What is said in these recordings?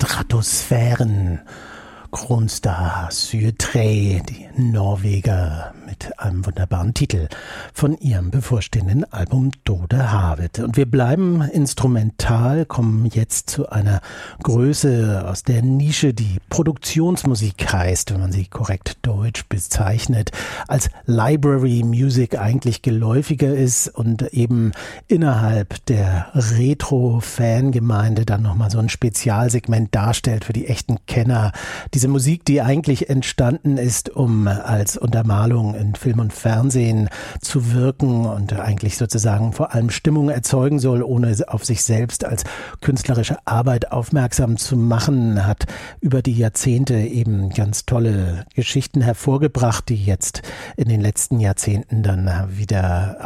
Stratosphären. Kronstar Syrtrey, die Norweger, mit einem wunderbaren Titel von ihrem bevorstehenden Album Dode Havet. Und wir bleiben instrumental, kommen jetzt zu einer Größe aus der Nische, die Produktionsmusik heißt, wenn man sie korrekt deutsch bezeichnet, als Library Music eigentlich geläufiger ist und eben innerhalb der Retro-Fangemeinde dann nochmal so ein Spezialsegment darstellt für die echten Kenner. Diese Musik, die eigentlich entstanden ist, um als Untermalung in Film und Fernsehen zu wirken und eigentlich sozusagen vor allem Stimmung erzeugen soll, ohne auf sich selbst als künstlerische Arbeit aufmerksam zu machen, hat über die Jahrzehnte eben ganz tolle Geschichten hervorgebracht, die jetzt in den letzten Jahrzehnten dann wieder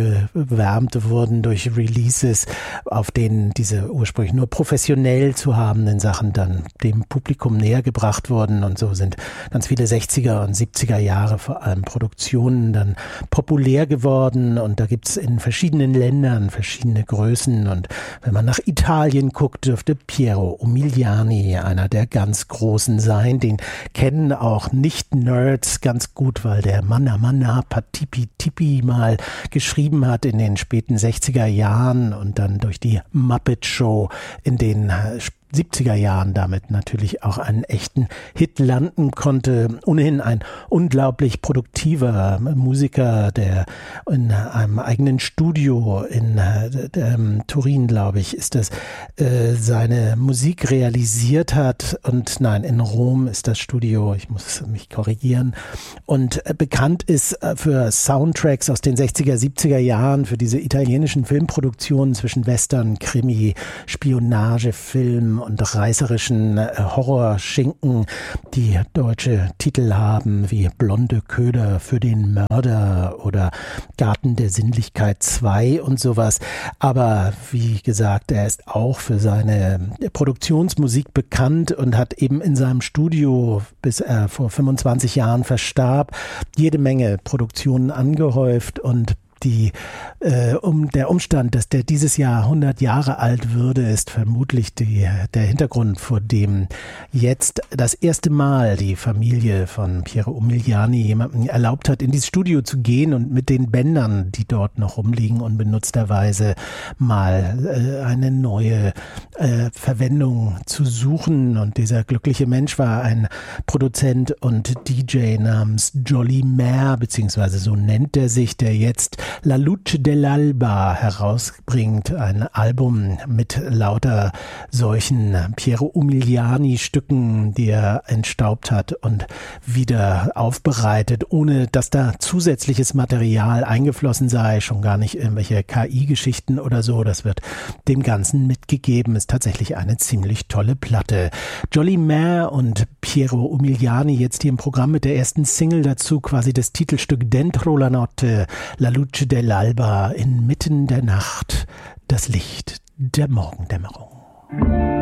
aufgewärmt wurden durch Releases, auf denen diese ursprünglich nur professionell zu habenden Sachen dann dem Publikum näher gebracht wurden, und so sind ganz viele 60er und 70er Jahre vor allem Produktionen dann populär geworden, und da gibt's in verschiedenen Ländern verschiedene Größen, und wenn man nach Italien guckt, dürfte Piero Umiliani einer der ganz Großen sein. Den kennen auch Nicht-Nerds ganz gut, weil der Manna Manna Patipi Tipi mal geschrieben hat in den späten 60er Jahren und dann durch die Muppet Show in den 70er Jahren damit natürlich auch einen echten Hit landen konnte. Ohnehin ein unglaublich produktiver Musiker, der in einem eigenen Studio in Turin, glaube ich, ist das, seine Musik realisiert hat. Und nein, in Rom ist das Studio, ich muss mich korrigieren, und bekannt ist für Soundtracks aus den 60er, 70er Jahren, für diese italienischen Filmproduktionen zwischen Western, Krimi, Spionagefilm und reißerischen Horrorschinken, die deutsche Titel haben wie Blonde Köder für den Mörder oder Garten der Sinnlichkeit 2 und sowas. Aber wie gesagt, er ist auch für seine Produktionsmusik bekannt und hat eben in seinem Studio, bis er vor 25 Jahren verstarb, jede Menge Produktionen angehäuft, und der Umstand, dass der dieses Jahr 100 Jahre alt würde, ist vermutlich der Hintergrund, vor dem jetzt das erste Mal die Familie von Piero Umiliani jemandem erlaubt hat, in dieses Studio zu gehen und mit den Bändern, die dort noch rumliegen, unbenutzterweise mal eine neue Verwendung zu suchen. Und dieser glückliche Mensch war ein Produzent und DJ namens Jolly Mare, beziehungsweise so nennt er sich, der jetzt La Luce dell'Alba herausbringt, ein Album mit lauter solchen Piero Umiliani Stücken, die er entstaubt hat und wieder aufbereitet, ohne dass da zusätzliches Material eingeflossen sei, schon gar nicht irgendwelche KI-Geschichten oder so. Das wird dem Ganzen mitgegeben, ist tatsächlich eine ziemlich tolle Platte. Jolly Mare und Piero Umiliani jetzt hier im Programm mit der ersten Single dazu, quasi das Titelstück Dentro la Notte, La Luce dell'Alba, inmitten der Nacht, das Licht der Morgendämmerung.